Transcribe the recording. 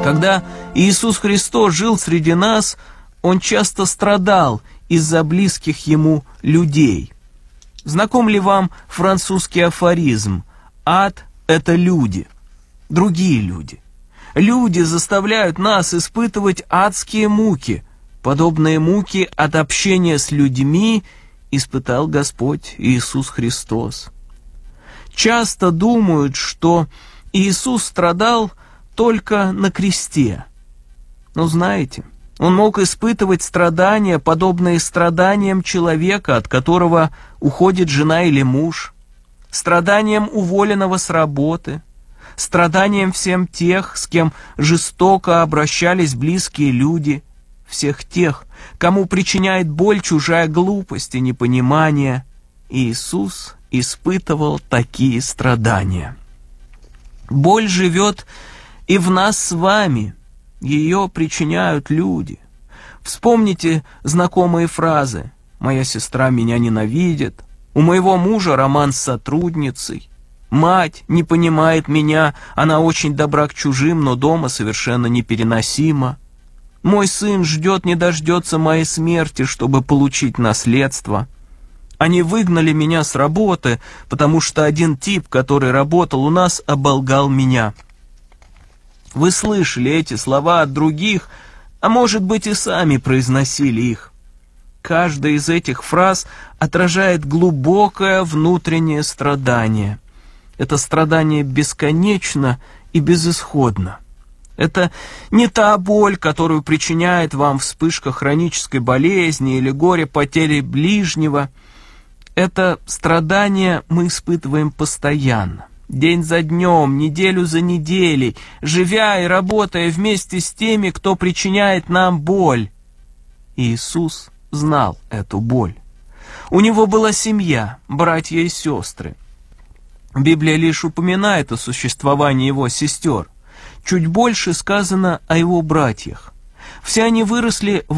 Когда Иисус Христос жил среди нас, Он часто страдал из-за близких Ему людей. Знаком ли вам французский афоризм «Ад – это люди», другие люди? Люди заставляют нас испытывать адские муки. Подобные муки от общения с людьми испытал Господь Иисус Христос. Часто думают, что Иисус страдал только на кресте. Но знаете, Он мог испытывать страдания, подобные страданиям человека, от которого уходит жена или муж, страданиям уволенного с работы, страданиям всем тех, с кем жестоко обращались близкие люди, всех тех, кому причиняет боль чужая глупость и непонимание. Иисус испытывал такие страдания. Боль живет и в нас с вами. Ее причиняют люди. Вспомните знакомые фразы: «Моя сестра меня ненавидит», «У моего мужа роман с сотрудницей», «Мать не понимает меня, она очень добра к чужим, но дома совершенно непереносима», «Мой сын ждет не дождется моей смерти, чтобы получить наследство», «Они выгнали меня с работы, потому что один тип, который работал у нас, оболгал меня». Вы слышали эти слова от других, а может быть и сами произносили их. Каждая из этих фраз отражает глубокое внутреннее страдание. Это страдание бесконечно и безысходно. Это не та боль, которую причиняет вам вспышка хронической болезни или горе потери ближнего. Это страдание мы испытываем постоянно, день за днем, неделю за неделей, живя и работая вместе с теми, кто причиняет нам боль. Иисус знал эту боль. У Него была семья, братья и сестры. Библия лишь упоминает о существовании Его сестер. Чуть больше сказано о Его братьях. Все они выросли в